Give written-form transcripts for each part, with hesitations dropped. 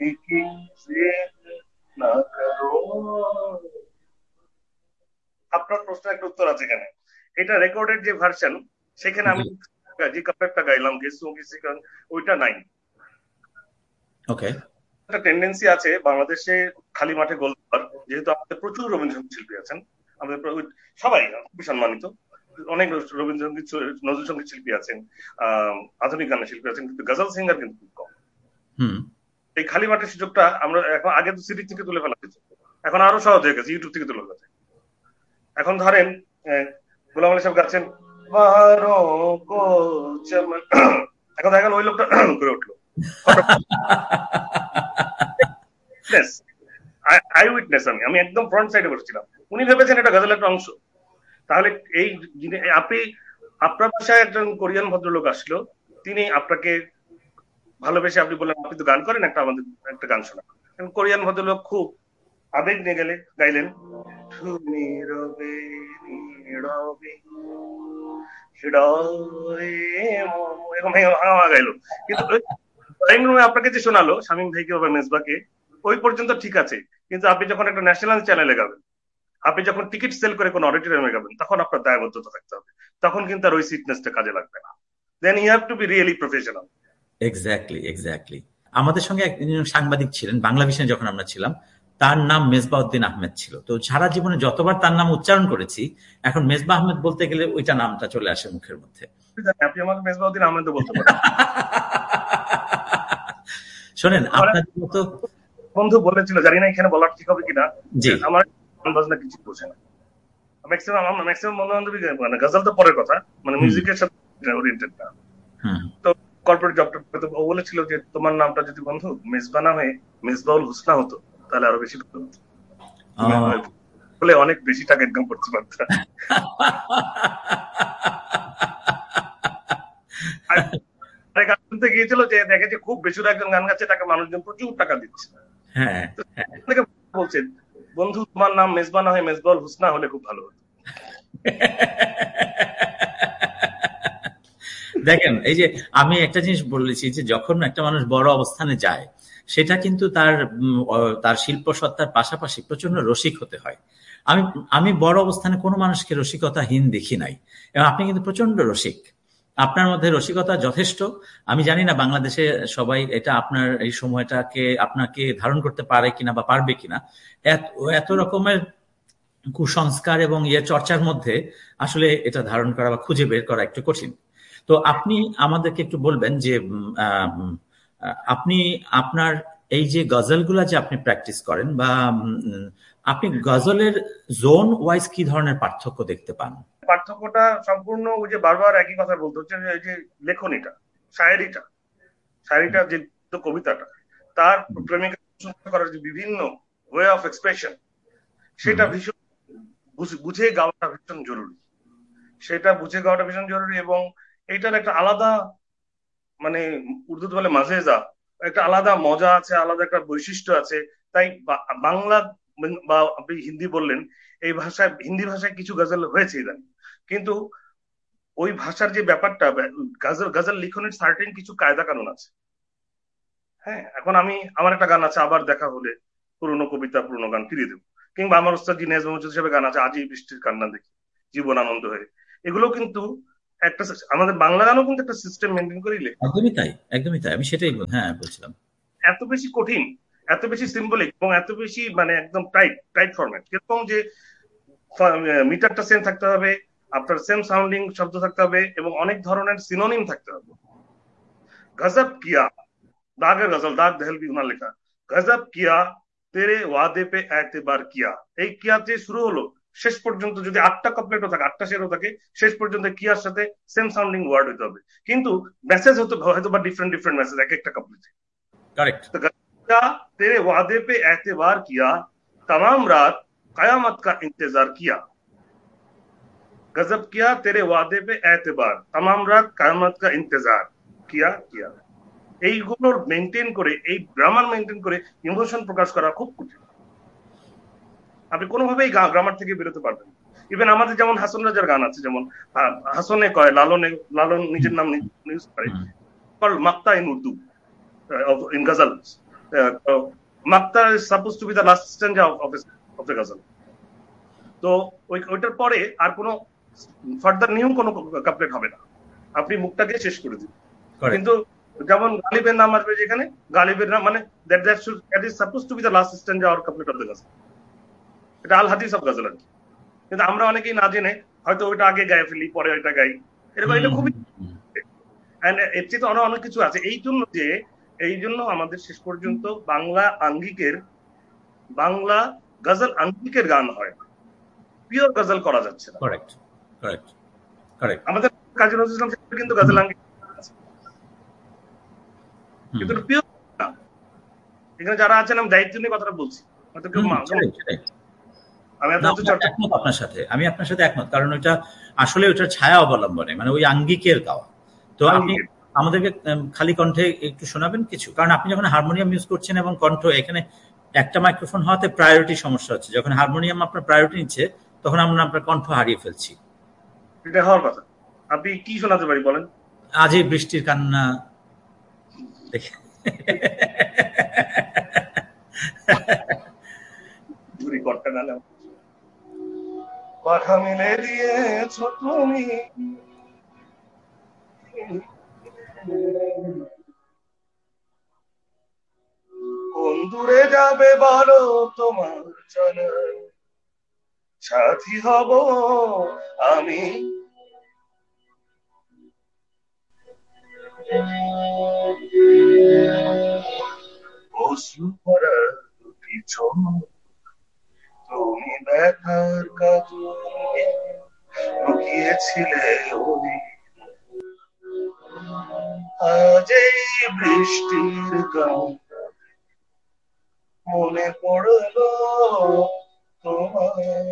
की जिद ना करो। আপনার প্রশ্নের একটা উত্তর আছে এখানে। এটা রেকর্ডেড যে ভার্সন, সেখানে আমি জি। যে কাপড়টা গাইলাম গেসু কিসি কান, ওইটা নাই। ওকে। একটা টেন্ডেন্সি আছে বাংলাদেশে খালি মাঠে গোল দেওয়ার, যেহেতু আমাদের প্রচুর রবীন্দ্রসঙ্গীত শিল্পী আছেন, আমাদের সবাই খুবই সম্মানিত, অনেক রবীন্দ্রসঙ্গীত নজরুল সঙ্গীত শিল্পী আছেন, আধুনিক গানের শিল্পী আছেন, কিন্তু গজল সিঙ্গার কিন্তু খুব কম। হুম। এই খালি মাঠের সুযোগটা আমরা এখন, আগে তো সিডি থেকে তুলে ফেলা হয়েছে, এখন আরো সহজ হয়ে গেছে, ইউটিউব থেকে তুলে ফেলা যায়। এখন ধরেন গোলাম আলী সাহেব গাচ্ছেন বাহারো কো চমন, এখন দেখা গেল ওই লোকটা করে উঠলো, আই উইটনেস, আমি আমি একদম ফ্রন্ট সাইডে বসেছিলাম, উনি ভেবেছেন এটা গজলের একটা অংশ। তাহলে এই আপনি, আপনার বাসায় একজন কোরিয়ান ভদ্রলোক আসলো, তিনি আপনাকে ভালোবেসে, আপনি বললেন আপনি তো গান করেন, একটা আমাদের একটা গান শোনা। কোরিয়ান ভদ্রলোক খুব আবেগ নিয়ে গেলে গাইলেন, তুমি রবে নীরবে হৃদয়ে এরকম হাওয়া গাইলো। কিন্তু ড্রয়িং রুমে আপনাকে যে শোনালো শামীম ভাইকে বা মেজবাকে, ওই পর্যন্ত ঠিক আছে, কিন্তু আপনি যখন একটা ন্যাশনাল চ্যানেলে গাবেন, আপনি যখন টিকিট সেল করে কোনো অডিটোরিয়ামে গাবেন, তখন আপনার দায়বদ্ধতা থাকতে হবে, তখন কিন্তু আর ওই সিটনেসটা কাজে লাগবে না। দেন you have to be really professional. Exactly, exactly. আমাদের সঙ্গে একজন সাংবাদিক ছিলেন বাংলা ভিশনে যখন আমরা ছিলাম, তার নাম মেজবাউদ্দিন আহমেদ ছিল। তো সারা জীবনে যতবার তার নাম উচ্চারণ করেছি, এখন মেজবা আহমেদ বলতে গেলে ওইটা নামটা চলে আসে মুখের মধ্যে। আপনি আমাকে মেজবাউদ্দিন আহমেদ বলতে পারেন। শোনেন, আমার এক আপনার মতো। বন্ধু বলেছিল, জানি না এখানে বলার ঠিক হবে কিনা, যে জি। আমার গান বাজনা কিছু বোঝে না। ম্যাক্সিমাম বন্ধু বান্ধবী, মানে গজল তো পরের কথা, মানে হুম। মিউজিকের সাথে ওরিয়েন্টেড না। হুম। তো কর্পোরেট জবটা, ও বলেছিল যে তোমার নামটা যদি বন্ধু মেজবা না হয়ে মেজবাউল হুসনা হতো, তাহলে আরো বেশি ভালো হতো, তুমি ও। বলে অনেক বেশি টাকা ইনকাম করতে পারতা। আর গান শুনতে গিয়েছিল, যে দেখে যে খুব বেসুরা একজন গান গাচ্ছে, তাকে মানুষজন প্রচুর টাকা দিচ্ছে। হ্যাঁ। তো থেকে বলছে, বন্ধু তোমার নাম মেজবা না হয়ে মেজবাউল হুসনা হলে খুব ভালো হতো। দেখেন, এই যে আমি একটা জিনিস বলেছি যে যখন একটা মানুষ বড় অবস্থানে যায়, সেটা কিন্তু তার তার শিল্প সত্তার পাশাপাশি প্রচন্ড রসিক হতে হয়। আমি আমি বড় অবস্থানে কোনো মানুষকে রসিকতাহীন দেখি নাই, এবং আপনি কিন্তু প্রচন্ড রসিক। আপনার মধ্যে রসিকতা যথেষ্ট। আমি জানি না বাংলাদেশে সবাই এটা আপনার এই সময়টাকে আপনাকে ধারণ করতে পারে কিনা বা পারবে কিনা। এত এত রকমের কুসংস্কার এবং চর্চার মধ্যে আসলে এটা ধারণ করা বা খুঁজে বের করা একটু কঠিন। তো আপনি আমাদেরকে একটু বলবেন যে আপনি আপনার এই যে গজলগুলা যে আপনি প্র্যাকটিস করেন, বা আপনি গজলের জোন ওয়াইজ কি ধরনের পার্থক্য দেখতে পান? পার্থক্যটা সম্পূর্ণ ওই যে বারবার একই কথা বলতে হচ্ছে, যে এই যে লেখনীটা, শায়েরিটা, শায়েরিটা যে কবিতাটা, তার প্রেমিকা করার যে বিভিন্ন ওয়ে অফ এক্সপ্রেশন, হুম। সেটা ভীষণ বুঝে গাওয়াটা ভীষণ জরুরি। সেটা বুঝে গাওয়াটা ভীষণ জরুরি, এবং এইটার একটা আলাদা, মানে উর্দুতে বলে মাজেজা, একটা আলাদা মজা আছে, আলাদা একটা বৈশিষ্ট্য আছে। তাই বাংলা বা আপনি হিন্দি বললেন, এই ভাষায়, হিন্দি ভাষায় কিছু গজল হয়েছে ইদানিং, কিন্তু ওই ভাষার যে ব্যাপারটা, গজল গজল লিখনের সার্টেন কিছু কায়দা কানুন আছে। হ্যাঁ, এখন আমি, আমার একটা গান আছে আবার দেখা হলে, পুরোনো কবিতা পুরোনো গান ফিরিয়ে দেবো, কিংবা আমার ওস্তাদ জি নেজমুল হিসেবে গান আছে আজি বৃষ্টির কান্না দেখি, জীবন আনন্দ হয়ে, এগুলো কিন্তু একটা, আমাদের বাংলা গানও কিন্তু একটা সিস্টেম মেনটেন করেই লেখা। একদমই তাই, একদমই তাই। আমি সেটাই হ্যাঁ বলছিলাম। এত বেশি কঠিন, এত বেশি সিম্বলিক, এবং এত বেশি মানে একদম টাইট টাইট ফরম্যাট, কিরকম যে মিটারটা সেম থাকতে হবে, আপনার সেম সাউন্ডিং শব্দ থাকতে হবে, এবং অনেক ধরনের সিনোনিম থাকতে হবে। গজব কিয়া, দাগের গজল, দাগ দেহলভি ওনার লেখা, গজব কিয়া তেরে ওয়াদে পে এতেবার কিয়া, এই কিয়া যে শুরু হলো, শেষ পর্যন্ত যদি 8টা কাপলেটও থাকে, 8টা শেরও থাকে, শেষ পর্যন্ত কিয়ার সাথে সেম সাউন্ডিং ওয়ার্ড হতে হবে, কিন্তু মেসেজ হতে হয়তো বা ডিফারেন্ট ডিফারেন্ট মেসেজ এক একটা কাপলেটে। কারেক্ট। तो गया तेरे वादे पे एतबार किया, तमाम रात कयामत का इंतजार किया, गजब किया तेरे वादे पे एतबार, तमाम रात कयामत का इंतजार किया। এইগুলো মেনটেন করে, এই গ্রামার মেনটেন করে ইমোশন প্রকাশ করা খুব কঠিন। আপনি কোনোভাবেই গ্রামার থেকে বেরোতে পারবেন। ইভেন আমাদের যেমন হাসন রাজার গান আছে, যেমন হাসনে কয় লালনে, লালন নিজের নাম ইউজ করে, মাক্তা in Urdu, in ghazal, মাক্তা is suppose two B the last স্ট্যান্ডা of the গজল। তো ওইটার পরে আর কোনো ফার্দার নিউ কোনো কাপলেট হবে না, আপনি মুখটাকে শেষ করে দিন। কিন্তু যেমন গালিবের নাম আসবে যেখানে, গালিবের নাম মানে that is suppose two B the last স্ট্যান্ডা or couplet of the গজল। এটা আল হাদিস অফ গজল আর কি। কিন্তু আমরা অনেকেই না জেনে হয়তো ওইটা আগে গায়ে ফেলি, পরে ওইটা গাই, এরকম। এটা খুবই এর চেয়ে তো অনেক কিছু আছে। এই জন্য আমাদের শেষ পর্যন্ত বাংলা গজল আঙ্গিকের গান হয়, পিওর গজল করা যাচ্ছে না। আমাদের কাজী নজরুল ইসলাম সাহেব কিন্তু গজল আঙ্গিক, কিন্তু পিওর না। এখানে যারা আছেন আমি দায়িত্ব নিয়ে কথাটা বলছি, হয়তো কেউ আমি আপনার সাথে একমত, কারণ ওইটা আসলে ওইটার ছায়া অবলম্বনে, মানে ওই আঙ্গিকের গাওয়া। তো আপনি আমাদেরকে খালি কণ্ঠে একটু শোনাবেন কিছু, কারণ আপনি যখন হারমোনিয়াম ইউজ করছেন এবং কণ্ঠ, এখানে একটা মাইক্রোফোন হওয়াতে প্রায়োরিটি সমস্যা হচ্ছে। যখন হারমোনিয়াম আপনার প্রায়োরিটি নিচ্ছে তখন আমরা আপনার কণ্ঠ হারিয়ে ফেলছি। এটা হওয়ার কথা। আপনি কি শোনাতে পারি বলেন? আজই বৃষ্টির কান্না দেখে পাখা মেলে দিয়েছ তুমি, কোন দূরে যাবে বলো তোমার চলে, সাথী হব আমি। অশ্রু ভরা দুটি চোখ তুমি ব্যথার কাজলে লুকিয়েছিলে ওই, আজ এই বৃষ্টির গান মনে পড়লো তোমায়।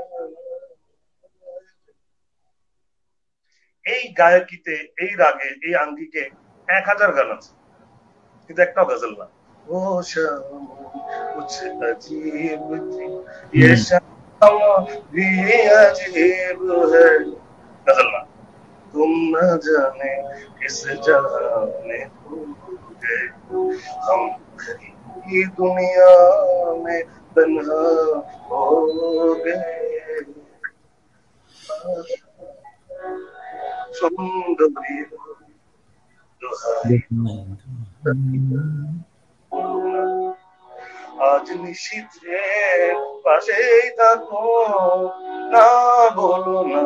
এই গায়কিতে, এই রাগে, এই আঙ্গিকে 1000 গান আছে, কিন্তু একটাও গজল না। ও শাম কুছ अजीब थी ये शाम भी अजीब है, गजल ना। तुम न जाने किस जहां में खो गए, हम कहीं दुनिया में तन्हा हो गए। सुंदरी আজ নিশীথের পাশেই থাকো, না বলো না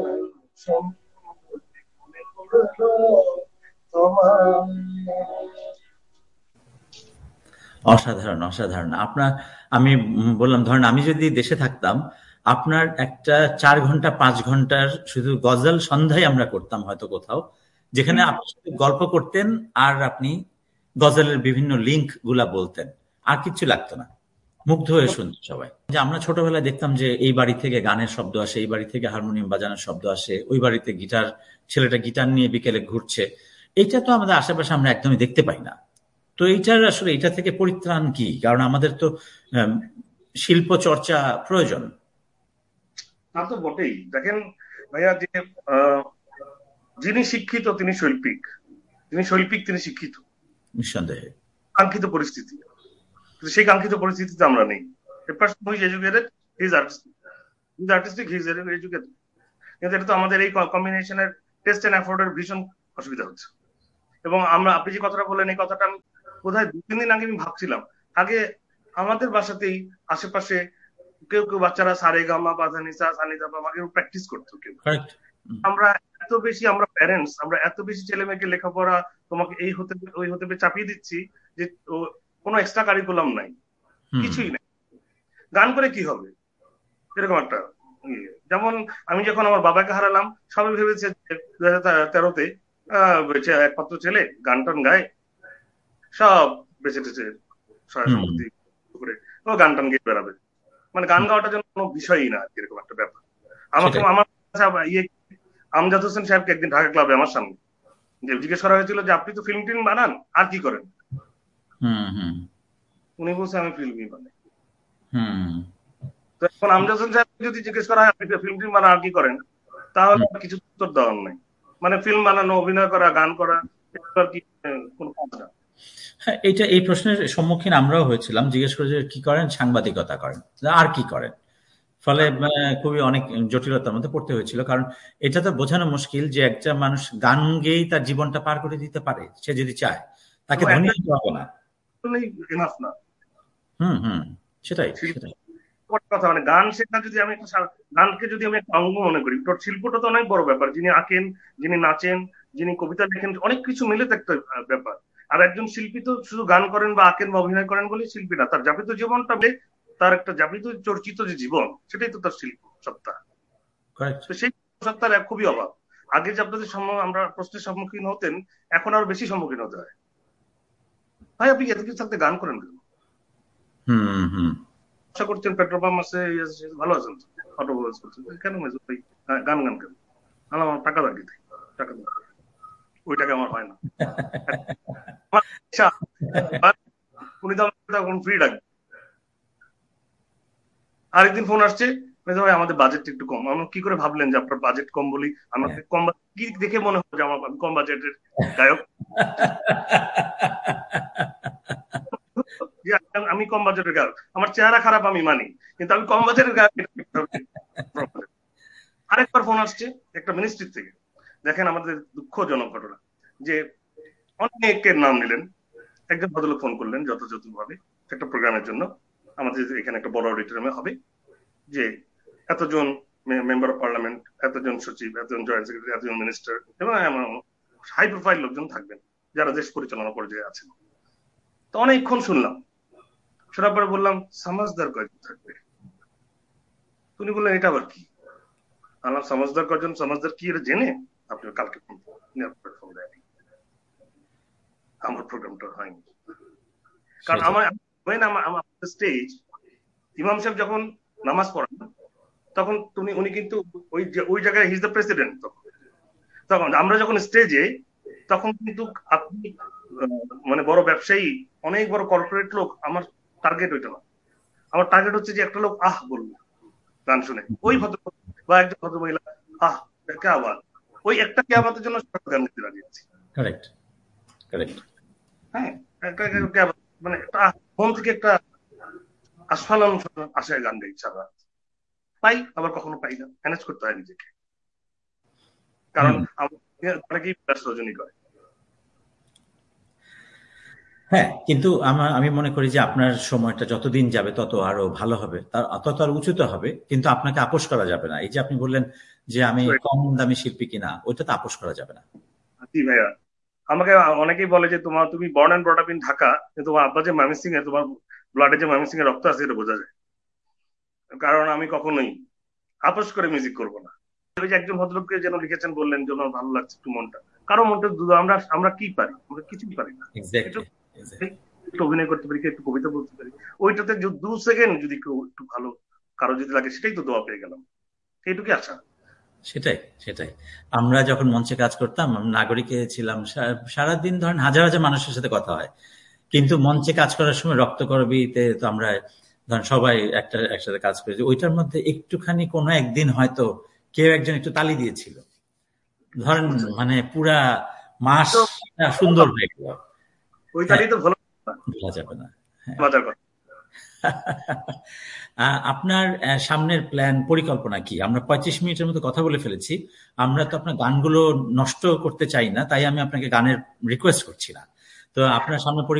অসাধারণ, অসাধারণ। আমি বললাম, ধরেন আমি যদি দেশে থাকতাম, আপনার একটা 4 ঘন্টা 5 ঘন্টার শুধু গজল সন্ধ্যায় আমরা করতাম হয়তো কোথাও, যেখানে আপনার সাথে গল্প করতেন আর আপনি গজলের বিভিন্ন লিঙ্ক গুলা বলতেন, আর কিছু লাগতো না, মুগ্ধ হয়ে শুনতো সবাই। যে আমরা ছোটবেলায় দেখতাম যে এই বাড়ি থেকে গানের শব্দ আসে, এই বাড়ি থেকে হারমোনিয়াম বাজানোর শব্দ আসে, ওই বাড়িতে ছেলেটা গিটার নিয়ে বিকেলে ঘুরছে। এইটা তো আমাদের আশেপাশে আমরা একদমই দেখতে পাই না। তো এইটার আসলে এটা থেকে পরিত্রাণ কি? কারণ আমাদের তো শিল্প চর্চা প্রয়োজন। তা তো বটেই। দেখেন ভাইয়া, যে যিনি শিক্ষিত তিনি শৈল্পিক, তিনি শিক্ষিত, নিঃসন্দেহে কাঙ্ক্ষিত পরিস্থিতি, কিন্তু সেই কাঙ্ক্ষিত পরিস্থিতিতে আমরা নেই। A person who is educated, he is artistic. He is artistic, he is educated. কিন্তু এটা তো আমাদের এই কম্বিনেশনের টেস্ট এন্ড এফোর্টের ভীষণ অসুবিধা হচ্ছে। এবং আপনি যে কথাটা বললেন, এই কথাটা আমি বোধহয় 2-3 দিন আগে আমি ভাবছিলাম। আগে আমাদের বাসাতেই আশেপাশে কেউ বাচ্চারা সারে গামা পাধানিসা সানিদা আমাকে প্র্যাকটিস করতো কেউ। আমরা প্যারেন্টস, আমরা এত বেশি ছেলে মেয়েকে লেখাপড়া, তোমাকে এই হতে ওই হতে চাপিয়ে দিচ্ছি যে কোনো এক্সট্রা কারিকুলাম নাই, কিছুই নাই। গান করে কি হবে, এরকম একটা। যেমন আমি যখন আমার বাবাকে হারালাম, সবাই ভেবেছে 2013-তে একমাত্র ছেলে গান টান গায়, সব বেঁচে টেছে সহায় সম্পত্তি করে ও গান টান গিয়ে বেড়াবে, মানে গান গাওয়াটার জন্য কোনো বিষয়ই না, এরকম একটা ব্যাপার। আমার আমজাদ হোসেন সাহেবকে একদিন ঢাকা ক্লাবে আমার সামনে জিজ্ঞেস করা হয়েছিল যে আপনি তো ফিল্ম টিম বানান, আর কি করেন? উনি বলছে আমি ফিল্মই বানাই। তো এখন আমজাদ হোসেন সাহেব যদি জিজ্ঞেস করা হয় আপনি ফিল্ম টিম বানান আর কি করেন, তাহলে কিছু উত্তর দেওয়ার নাই। মানে ফিল্ম বানানো, অভিনয় করা, গান করা, কি কোনো কথা না। হ্যাঁ, এই প্রশ্নের সম্মুখীন আমরাও হয়েছিলাম। জিজ্ঞেস করে যে কি করেন, সাংবাদিকতা করেন, আর কি করেন। ফলে খুবই অনেক জটিলতার মধ্যে পড়তে হয়েছিল, কারণ এটা তো বোঝানো মুশকিল যে একটা মানুষ গান গেয়েই তার জীবনটা পার করে দিতে পারে, সে যদি চায়, তাকে ধনী হতে হবে না। এনাফ না। হুম হুম, সেটাই সেটাই। কথা মানে গান শেখা, যদি আমি গানকে যদি আমি একটা অঙ্গ মনে করি, তোর শিল্পটা তো অনেক বড় ব্যাপার। যিনি আঁকেন, যিনি নাচেন, যিনি কবিতা লেখেন, অনেক কিছু মিলে তো একটা ব্যাপার। আর একজন শিল্পী তো শুধু গান করেন বা আঁকেন বা অভিনয় করেন বলেই শিল্পী না, তার যাপিত জীবনটা তার একটা যাপিত চর্চিত যে জীবন, সেটাই তো তার শিল্প সত্তা। তো সেই সত্তার খুবই অভাব। আগে যে আপনাদের আমরা প্রশ্নের সম্মুখীন হতেন, এখন আরো বেশি সম্মুখীন হতে হয়। ভাই আপনি এত কিছু থাকতে গান করেন কেন? হুম হুম। আশা করছেন পেট্রোল পাম্প আছে, ভালো আছেন তো, অটোমোবাইলস করছেন, কেন ভাই গান গান কেন? আমার টাকা লাগে, টাকা দরকার, ওই টাকা আমার হয় না। উনি তো আমাকে ফ্রি ডাকবেন। আরেকদিন ফোন আসছে, ভাই আমাদের বাজেট একটু কম। আমরা কি করে ভাবলেন যে আপনার বাজেট কম বলি? আমাকে কম কি দেখে মনে হয় যে আমার কম বাজেটের গায়ক? আমি কম বাজেটের গায়ক, আমার চেহারা খারাপ আমি মানি, কিন্তু আমি কম বাজেটের গায়ক। আরেকবার ফোন আসছে একটা মিনিস্ট্রি থেকে, দেখেন আমাদের দুঃখজনক ঘটনা, যে অনেকের নাম নিলেন, একজন ভদ্রলোক ফোন করলেন যথাযথ ভাবে একটা প্রোগ্রামের জন্য, আমাদের এখানে একটা বড় অডিটোরিয়ামে হবে, যে এতজন মেম্বার অফ পার্লামেন্ট, এতজন সচিব, এতজন জয়েন্ট সেক্রেটারি, এতজন মিনিস্টার এবং হাই প্রোফাইল লোকজন থাকবেন যারা দেশ পরিচালনা পর্যায়ে আছেন। তো অনেকক্ষণ শুনলাম, শোনার পরে বললাম সমাজদার কয়জন থাকবে? উনি বললেন এটা আবার কি? আল্লাহ সমাজদার কয়জন, সমাজদার কি এটা জেনে আপনি কালকে ফোন দেয়নি, আমার প্রোগ্রামটা হয়নি। কারণ আমার স্টেজ, ইমাম সাহেব যখন নামাজ পড়ান তখন উনি কিন্তু ওই জায়গায় হিজ দ্য প্রেসিডেন্ট। তখন আমরা যখন স্টেজে, তখন কিন্তু আপনি মানে বড় ব্যবসায়ী, অনেক বড় কর্পোরেট লোক, আমার টার্গেট ওইটা না। আমার টার্গেট হচ্ছে যে একটা লোক আহ বলবে গান শুনে, ওই ভদ্র বা একজন ভদ্র মহিলা আহ কে আবার, ওই একটা কে আমাদের জন্য গান গাইতে রাজি আছে। Correct correct. হ্যাঁ, মানে মন থেকে একটা আস্ফালন আশায় গান গাই সারা, পাই আবার কখনো পাই না, ম্যানেজ করতে হয় নিজেকে। কারণ অনেকেই রজনী করে। হ্যাঁ, কিন্তু আমি মনে করি যে আপনার সময়টা যতদিন যাবে তত আরো ভালো হবে, তত আর উঁচুতে হবে, কিন্তু আপনাকে আপোষ করা যাবে না। এই যে আপনি বললেন যে আমি কম দামি শিল্পী কিনা, ওইটা তো আপোষ করা যাবে না। জি ভাইয়া, আমাকে অনেকেই বলে যে তুমি born and brought up in Dhaka, কিন্তু তোমার আব্বা যে ময়মনসিং এ, তোমার ব্লাডে যে ময়মনসিং এর রক্ত আছে এটা বোঝা যায়। কারণ আমি কখনোই আপোষ করে মিউজিক করবো না। ওই যে একজন ভদ্রলোককে যেন লিখেছেন, বললেন যেন ভালো লাগছে একটু মনটা, কারো মনটা আমরা আমরা কি পারি? আমরা কিছুই পারি না। একটু অভিনয় করতে পারি, একটু কবিতা বলতে পারি, ওইটাতে 2 সেকেন্ড যদি কেউ একটু ভালো কারো যদি লাগে, সেটাই তো দোয়া পেয়ে গেলাম, এইটুকুই আশা। সেটাই সেটাই। আমরা যখন মঞ্চে কাজ করতাম, নাগরিকে ছিলাম, সারাদিন ধরেন হাজার হাজার মানুষের সাথে কথা হয়, কিন্তু মঞ্চে কাজ করার সময় রক্তকরবীতে তো আমরা ধরেন সবাই একসাথে কাজ করেছি, ওইটার মধ্যে একটুখানি কোনো একদিন হয়তো কেউ একজন একটু তালি দিয়েছিল, ধরেন মানে পুরা মাস সুন্দর হয়ে গেল। ওই তালি তো ভালো ভোলা যাবে না। মজার কথা। আপনার সামনের প্ল্যান, পরিকল্পনা কি? আমরা 25 মিনিটের মতো কথা বলে ফেলেছি। আমরা তো আপনার গানগুলো নষ্ট করতে চাই না, তাই আমি আপনাকে গানের রিকোয়েস্ট করছি না। তো আপনার সামনে